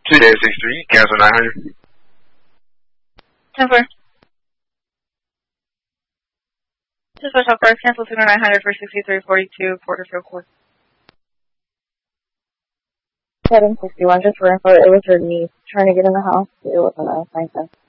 2863, cancel 900. 10-4. Just special first, cancel 2900 for 6342, Porterfield Court. 761, just for info, it was her niece trying to get in the house. It wasn't a scientist.